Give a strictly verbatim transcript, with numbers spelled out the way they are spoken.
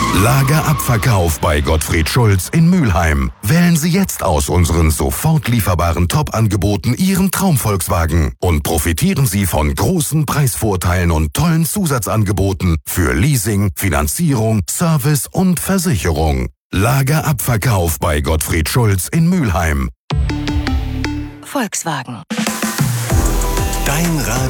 Lagerabverkauf bei Gottfried Schulz in Mülheim. Wählen Sie jetzt aus unseren sofort lieferbaren Top-Angeboten Ihren Traum-Volkswagen und profitieren Sie von großen Preisvorteilen und tollen Zusatzangeboten für Leasing, Finanzierung, Service und Versicherung. Lagerabverkauf bei Gottfried Schulz in Mülheim. Volkswagen. Dein Radio.